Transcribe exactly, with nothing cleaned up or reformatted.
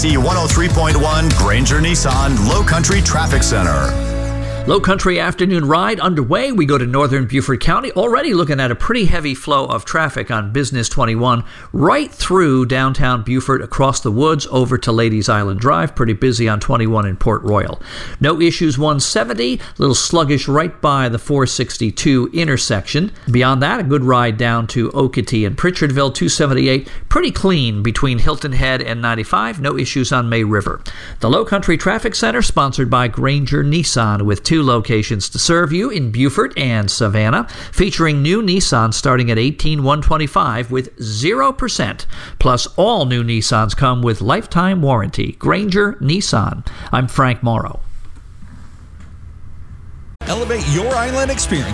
C one oh three point one Granger Nissan Low Country Traffic Center. Low Country afternoon ride underway. We go to northern Beaufort County, already looking at a pretty heavy flow of traffic on Business twenty-one right through downtown Beaufort, across the woods over to Ladies Island Drive. Pretty busy on twenty-one in Port Royal. No issues one seventy, a little sluggish right by the four sixty-two intersection. Beyond that, a good ride down to Okatee and Pritchardville. Two seventy-eight, pretty clean between Hilton Head and ninety-five. No issues on May River. The Low Country Traffic Center, sponsored by Granger Nissan, with two locations to serve you in Beaufort and Savannah, featuring new Nissan starting at eighteen thousand one hundred twenty-five dollars with zero percent. Plus, all new Nissans come with lifetime warranty. Granger Nissan. I'm Frank Morrow. Elevate your island experience